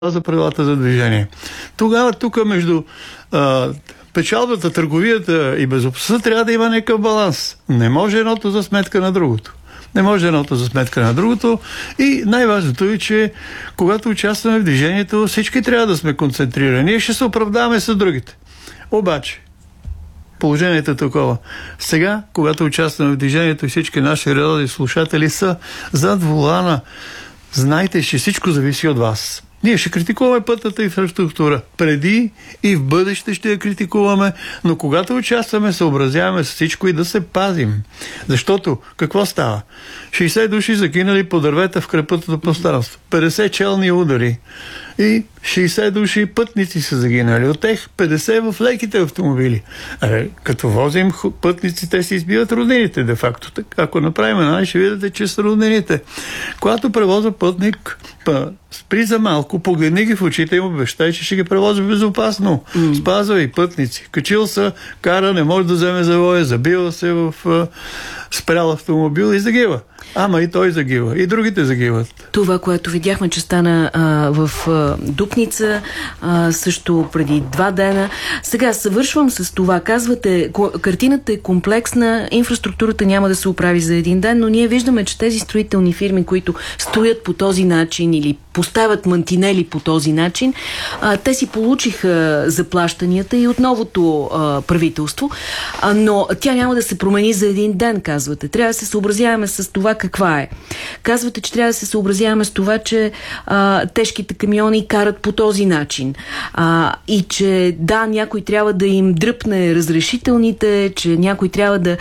за правилата за движение. Тогава тук между печалбата, търговията и безопасността трябва да има някакъв баланс. Не може едното за сметка на другото. Не може едното за сметка на другото. И най-важното е, че когато участваме в движението, всички трябва да сме концентрирани. Ние ще се оправдаваме с другите. Обаче, положението е такова. Сега, когато участваме в движението и всички наши радио слушатели са зад волана, знайте, че всичко зависи от вас. Ние ще критикуваме пътната инфраструктура. Преди и в бъдеще ще я критикуваме, но когато участваме, съобразяваме с всичко и да се пазим. Защото какво става? 60 души загинали по дървета в крепътното пространство. 50 челни удари. И 60 души пътници са загинали. От тях 50 в леките автомобили. Като возим пътници, те си избиват роднините, де-факто. Ако направим анализ, ще видите, че са роднините. Когато превоза пътник, спри за малко, погледни ги в очите и му обещай, че ще ги превоза безопасно. Спазвай пътници. Качил са, кара, не може да вземе завоя, забива се в спрял автомобил и загива. Ама и той загива. И другите загиват. Това, което видяхме, че стана в Дупница, също преди 2 дена. Сега съвършвам с това. Казвате, картината е комплексна, инфраструктурата няма да се оправи за един ден, но ние виждаме, че тези строителни фирми, които стоят по този начин или поставят мантинели по този начин, те си получиха заплащанията и от новото правителство, но тя няма да се промени за един ден, казвате. Трябва да се съобразяваме с това каква е. Казвате, че трябва да се съобразяваме с това, че тежките камиони карат по този начин. И че да, някой трябва да им дръпне разрешителните, че някой трябва да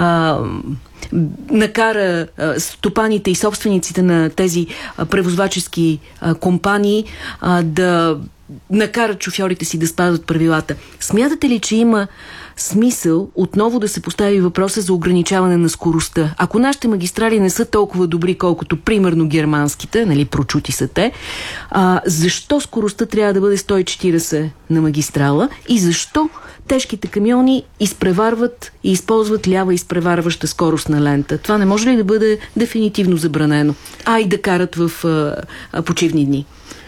накара стопаните и собствениците на тези превозвачески компании да накарат шофьорите си да спазват правилата. Смятате ли, че има смисъл отново да се постави въпроса за ограничаване на скоростта? Ако нашите магистрали не са толкова добри, колкото примерно германските, нали, прочути са те, защо скоростта трябва да бъде 140 на магистрала и защо тежките камиони изпреварват и използват лява изпреварваща скоростна лента? Това не може ли да бъде дефинитивно забранено? И да карат в почивни дни?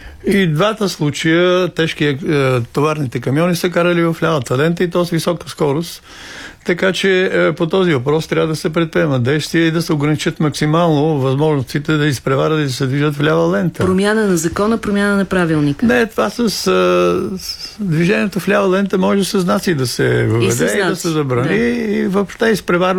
И двата случая товарните камиони са карали в лявата лента и то с висока скорост. Така че по този въпрос трябва да се предприемат действия и да се ограничат максимално възможностите да изпреварят и да се движат в лява лента. Промяна на закона, промяна на правилника. Не, това с движението в лява лента може с знаци да се въведе и да се забрани. Да. И въобще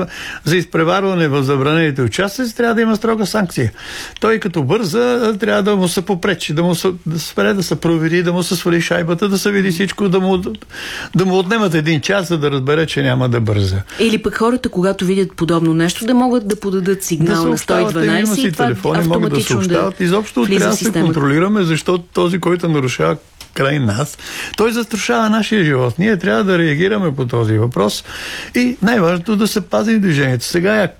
за изпреварване в забранените участъци трябва да има строга санкция. Той като бърза трябва да му се попречи, да спре да се провери, да му се свали шайбата, да се види всичко, да му отнемат 1 час, за да разбере, че няма да бърза. Или пък хората, когато видят подобно нещо, да могат да подадат сигнал на 112 и това телефони могат да съобщават. Изобщо трябва да се контролираме, защото този, който нарушава край нас, той застрашава нашия живот. Ние трябва да реагираме по този въпрос и най-важното да се пазим движението. Сега е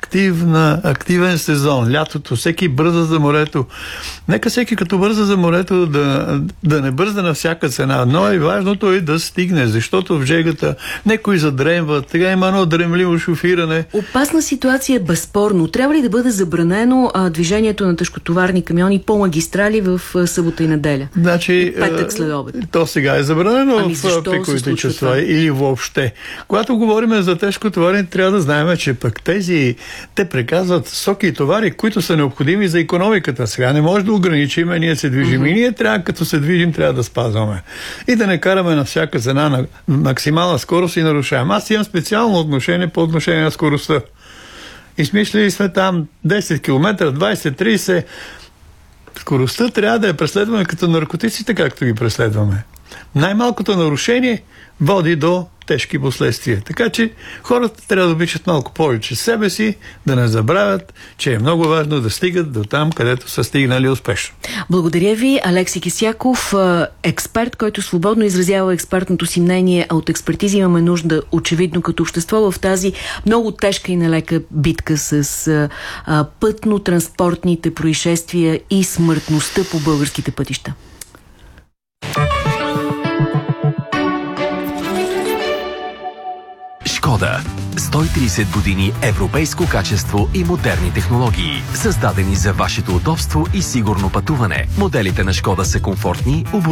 активен сезон, лятото, всеки бърза за морето. Нека всеки като бърза за морето да не бърза на всяка цена, но и важното е да стигне, защото в жегата некои задремват, сега има едно дремливо шофиране. Опасна ситуация, безспорно. Трябва ли да бъде забранено движението на тежкотоварни камиони по магистрали в събота и неделя? Значи, петък след обед. То сега е забранено в пиковите часа или въобще. Когато говорим за тежкотоварни, трябва да знаем, че пък те преказват соки и товари, които са необходими за икономиката. Сега не може да ограничим, ние се движим и ние трябва, като се движим, трябва да спазваме. И да не караме на всяка цена на максимална скорост и нарушаваме. Аз имам специално отношение по отношение на скоростта. Измислили сме там 10 км, 20, 30. Скоростта трябва да я преследваме като наркотиците, както ги преследваме. Най-малкото нарушение води до тежки последствия. Така че хората трябва да обичат малко повече себе си, да не забравят, че е много важно да стигат до там, където са стигнали успешно. Благодаря ви, Алекси Кисяков, експерт, който свободно изразява експертното си мнение, а от експертизи имаме нужда, очевидно, като общество в тази много тежка и нелека битка с пътно-транспортните происшествия и смъртността по българските пътища. Шкода. 130 години европейско качество и модерни технологии, създадени за вашето удобство и сигурно пътуване. Моделите на Шкода са комфортни,